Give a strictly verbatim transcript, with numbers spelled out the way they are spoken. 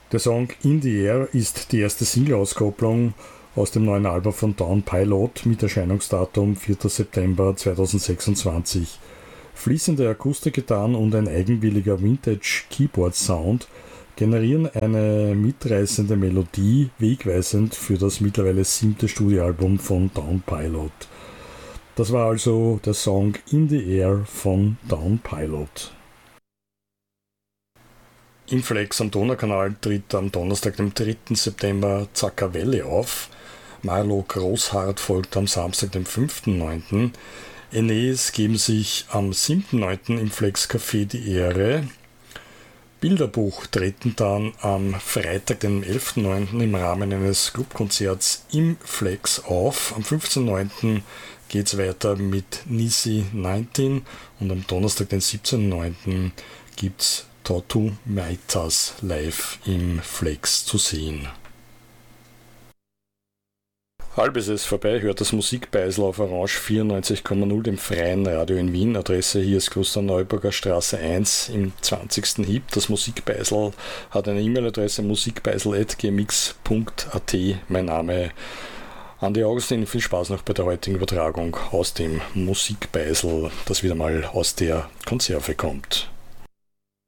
Der Song In the Air ist die erste Single-Auskopplung aus dem neuen Album von Down Pilot mit Erscheinungsdatum vierter September zweitausendsechsundzwanzig. Fließende Akustikgitarren und ein eigenwilliger Vintage-Keyboard-Sound generieren eine mitreißende Melodie, wegweisend für das mittlerweile siebte Studioalbum von Down Pilot. Das war also der Song In the Air von Down Pilot. Inflex am Donaukanal tritt am Donnerstag, dem dritten September Zackavelli auf. Marlo Großhardt folgt am Samstag, dem fünften neunten Enes geben sich am siebten neunten im Flex Café die Ehre. Bilderbuch treten dann am Freitag, den elften neunten im Rahmen eines Clubkonzerts im Flex auf. Am fünfzehnten neunten geht es weiter mit Nisi neunzehn und am Donnerstag, den siebzehnten neunten gibt es Tatu Maitas live im Flex zu sehen. Halb ist es vorbei, hört das Musikbeisel auf Orange vierundneunzig Komma null, dem freien Radio in Wien. Adresse hier ist Klosterneuburger Straße eins im zwanzigsten Hieb. Das Musikbeisel hat eine E-Mail-Adresse musikbeisel at gmx punkt at. Mein Name Andi Augustin. Viel Spaß noch bei der heutigen Übertragung aus dem Musikbeisel, das wieder mal aus der Konserve kommt.